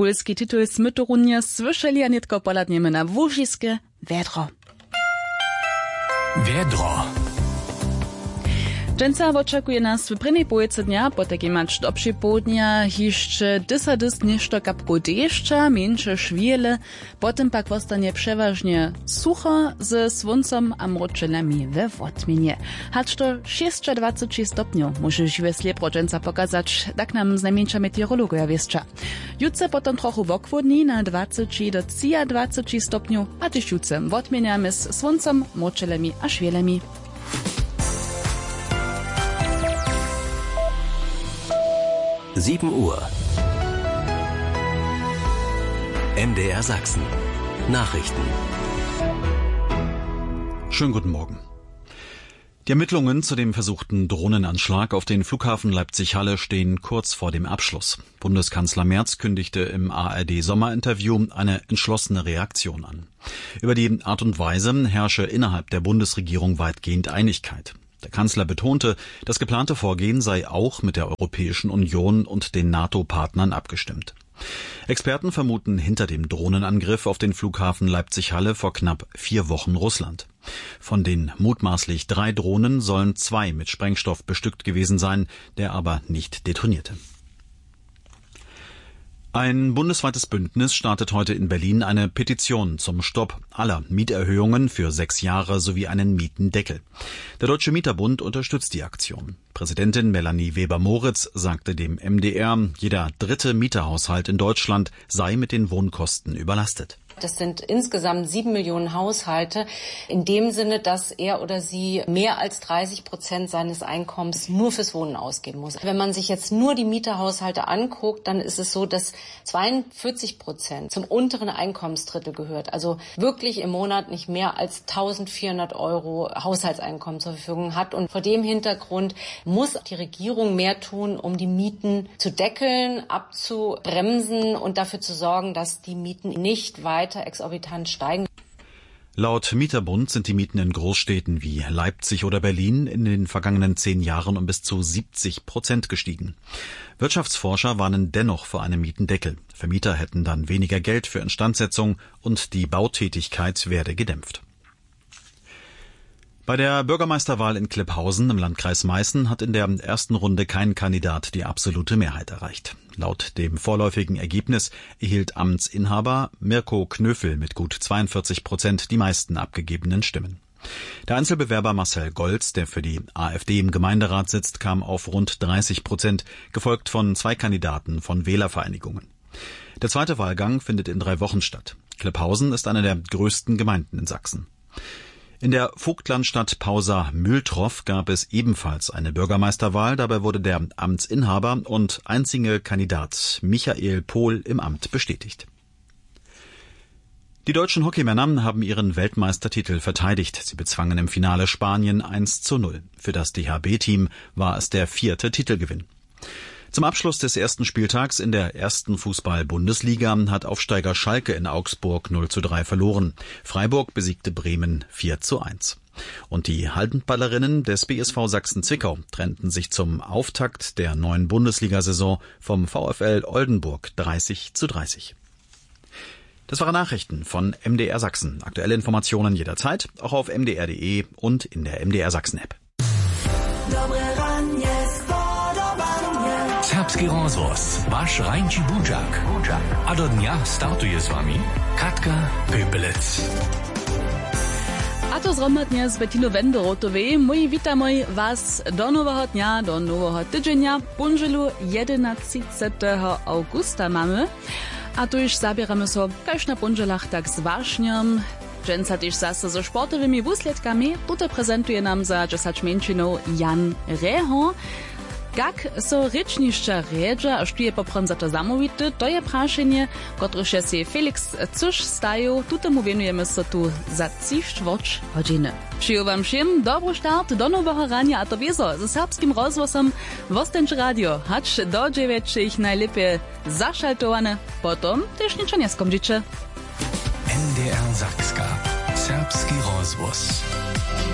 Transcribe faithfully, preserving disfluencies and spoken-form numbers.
Polski titul smytorunje słyszeli, a nitko poladniemy na wóżiskie Wiedro. Wiedro. Dżęca oczekuje nas w prynnej połowce dnia, po takiej mać do południa, jeszcze dysadys nieszto kapku deszcza, mniejsze szwiele, potem pak zostanie przeważnie sucho ze słońcem a mroczynami we wotminie. Hacz to dwadzieścia sześć stopniów, może żywe slepro dżęca pokazać, tak nam znajmniejsza meteorologia wieszcza. Jutce potem trochę wokwodni na dwadzieścia do dwadzieścia stopniów, a też jutce wotmieniamy z słońcem, mroczynami a szwielemi. sieben Uhr. M D R Sachsen. Nachrichten. Schönen guten Morgen. Die Ermittlungen zu dem versuchten Drohnenanschlag auf den Flughafen Leipzig-Halle stehen kurz vor dem Abschluss. Bundeskanzler Merz kündigte im A R D-Sommerinterview eine entschlossene Reaktion an. Über die Art und Weise herrsche innerhalb der Bundesregierung weitgehend Einigkeit. Der Kanzler betonte, das geplante Vorgehen sei auch mit der Europäischen Union und den NATO-Partnern abgestimmt. Experten vermuten hinter dem Drohnenangriff auf den Flughafen Leipzig-Halle vor knapp vier Wochen Russland. Von den mutmaßlich drei Drohnen sollen zwei mit Sprengstoff bestückt gewesen sein, der aber nicht detonierte. Ein bundesweites Bündnis startet heute in Berlin eine Petition zum Stopp aller Mieterhöhungen für sechs Jahre sowie einen Mietendeckel. Der Deutsche Mieterbund unterstützt die Aktion. Präsidentin Melanie Weber-Moritz sagte dem M D R, jeder dritte Mieterhaushalt in Deutschland sei mit den Wohnkosten überlastet. Das sind insgesamt sieben Millionen Haushalte. In dem Sinne, dass er oder sie mehr als dreißig Prozent seines Einkommens nur fürs Wohnen ausgeben muss. Wenn man sich jetzt nur die Mieterhaushalte anguckt, dann ist es so, dass zweiundvierzig Prozent zum unteren Einkommensdrittel gehört. Also wirklich im Monat nicht mehr als eintausendvierhundert Euro Haushaltseinkommen zur Verfügung hat. Und vor dem Hintergrund muss die Regierung mehr tun, um die Mieten zu deckeln, abzubremsen und dafür zu sorgen, dass die Mieten nicht weiter exorbitant steigen. Laut Mieterbund sind die Mieten in Großstädten wie Leipzig oder Berlin in den vergangenen zehn Jahren um bis zu siebzig Prozent gestiegen. Wirtschaftsforscher warnen dennoch vor einem Mietendeckel. Vermieter hätten dann weniger Geld für Instandsetzung und die Bautätigkeit werde gedämpft. Bei der Bürgermeisterwahl in Klipphausen im Landkreis Meißen hat in der ersten Runde kein Kandidat die absolute Mehrheit erreicht. Laut dem vorläufigen Ergebnis erhielt Amtsinhaber Mirko Knöfel mit gut zweiundvierzig Prozent die meisten abgegebenen Stimmen. Der Einzelbewerber Marcel Golz, der für die AfD im Gemeinderat sitzt, kam auf rund dreißig Prozent, gefolgt von zwei Kandidaten von Wählervereinigungen. Der zweite Wahlgang findet in drei Wochen statt. Klipphausen ist eine der größten Gemeinden in Sachsen. In der Vogtlandstadt Pausa-Mühltroff gab es ebenfalls eine Bürgermeisterwahl. Dabei wurde der Amtsinhaber und einzige Kandidat Michael Pohl im Amt bestätigt. Die deutschen Hockeymänner haben ihren Weltmeistertitel verteidigt. Sie bezwangen im Finale Spanien eins zu null. Für das D H B-Team war es der vierte Titelgewinn. Zum Abschluss des ersten Spieltags in der ersten Fußball-Bundesliga hat Aufsteiger Schalke in Augsburg null zu drei verloren. Freiburg besiegte Bremen vier zu eins. Und die Handballerinnen des B S V Sachsen-Zwickau trennten sich zum Auftakt der neuen Bundesliga-Saison vom VfL Oldenburg dreißig zu dreißig. Das waren Nachrichten von M D R Sachsen. Aktuelle Informationen jederzeit, auch auf m d r punkt d e und in der M D R Sachsen-App. Serbski rozvoz, vaš Rajnči Buđak. A do dnia startuje s vami Katka Pöpelec. A to zromadnie z Bettino Wenderotowej. Moi witamoj was do nowego dnia, do nowego tydzienia. Punżelu jedenastego augusta mamy. A tu już zabieramy so, każ na punżelach tak z ważniom. Dżęca też zase ze sportowymi wusledkami. Tutaj prezentuje nam za dziesięć mięczynów Jan Reho. Jak so rečnišća redža, a što je poprem za to zamovite, to je prašenje, kotreše si Felix Cuš staju, tutemu venujeme so tu za tri štvrť hodiny. Přijo vam všem dobro štart do nového rania, a to wieso, ze serbskim rozhłosom Wostenč Radio, hač do dziewięciu najlepiej zašaltowane, potom też ničo neskomdziče. M D R Sakska, serbski rozhłos.